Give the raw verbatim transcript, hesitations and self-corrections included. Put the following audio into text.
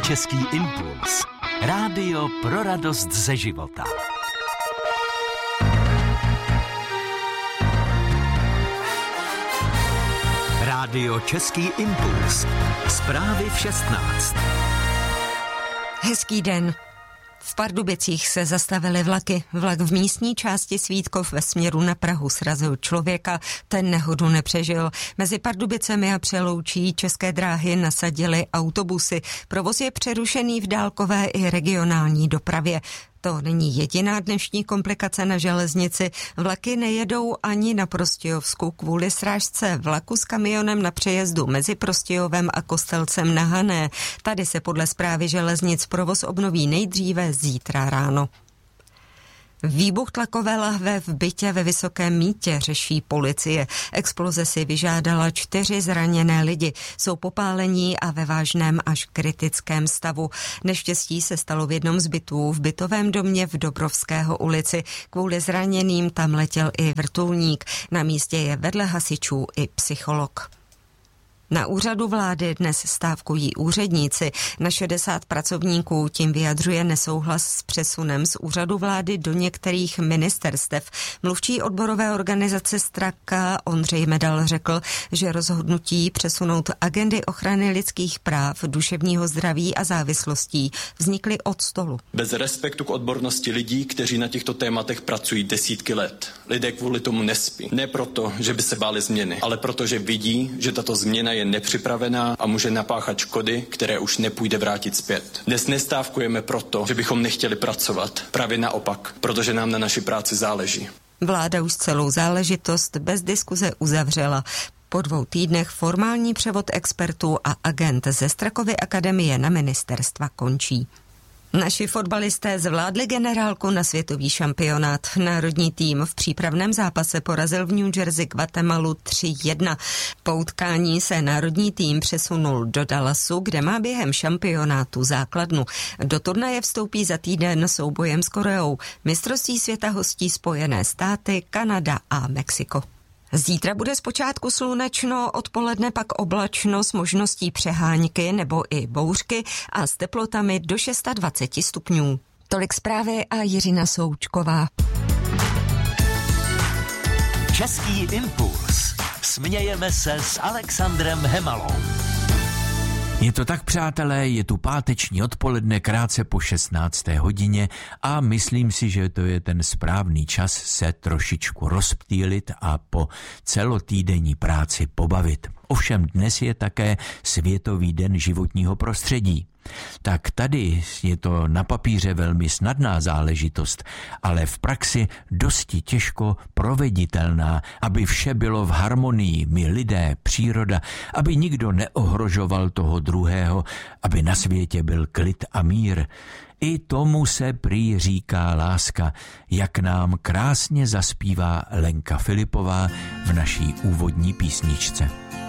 Český impuls. Rádio pro radost ze života. Rádio Český impuls. Zprávy v šestnáct. Hezký den. V Pardubicích se zastavily vlaky. Vlak v místní části Svítkov ve směru na Prahu srazil člověka, ten nehodu nepřežil. Mezi Pardubicemi a Přeloučí České dráhy nasadily autobusy. Provoz je přerušený v dálkové i regionální dopravě. To není jediná dnešní komplikace na železnici. Vlaky nejedou ani na Prostějovsku kvůli srážce vlaku s kamionem na přejezdu mezi Prostějovem a Kostelcem na Hané. Tady se podle správy železnic provoz obnoví nejdříve zítra ráno. Výbuch tlakové lahve v bytě ve Vysokém Mýtě řeší policie. Exploze si vyžádala čtyři zraněné lidi. Jsou popálení a ve vážném až kritickém stavu. Neštěstí se stalo v jednom z bytů v bytovém domě v Dobrovského ulici. Kvůli zraněným tam letěl i vrtulník. Na místě je vedle hasičů i psycholog. Na úřadu vlády dnes stávkují úředníci. Na šedesát pracovníků tím vyjadřuje nesouhlas s přesunem z úřadu vlády do některých ministerstev. Mluvčí odborové organizace Straka Ondřej Medal řekl, že rozhodnutí přesunout agendy ochrany lidských práv, duševního zdraví a závislostí vznikly od stolu. Bez respektu k odbornosti lidí, kteří na těchto tématech pracují desítky let. Lidé kvůli tomu nespí. Ne proto, že by se báli změny, ale proto, že vidí, že tato změna je nepřipravená a může napáchat škody, které už nepůjde vrátit zpět. Dnes nestávkujeme proto, že bychom nechtěli pracovat. Právě naopak, protože nám na naší práci záleží. Vláda už celou záležitost bez diskuze uzavřela. Po dvou týdnech formální převod expertů a agent ze Strakovy akademie na ministerstva končí. Naši fotbalisté zvládli generálku na světový šampionát. Národní tým v přípravném zápase porazil v New Jersey Guatemalu tři jedna. Po utkání se národní tým přesunul do Dallasu, kde má během šampionátu základnu. Do turnaje vstoupí za týden soubojem s Koreou. Mistrovství světa hostí Spojené státy, Kanada a Mexiko. Zítra bude zpočátku slunečno, odpoledne pak oblačno s možností přehánky nebo i bouřky a s teplotami do dvacet šest stupňů. Tolik zprávy a Jiřina Součková. Český impuls. Smějeme se s Alexandrem Hemalou. Je to tak, přátelé, je tu páteční odpoledne krátce po šestnácté hodině a myslím si, že to je ten správný čas se trošičku rozptýlit a po celotýdenní práci pobavit. Ovšem dnes je také Světový den životního prostředí. Tak tady je to na papíře velmi snadná záležitost, ale v praxi dosti těžko proveditelná, aby vše bylo v harmonii, my lidé, příroda, aby nikdo neohrožoval toho druhého, aby na světě byl klid a mír. I tomu se prý říká láska, jak nám krásně zaspívá Lenka Filipová v naší úvodní písničce.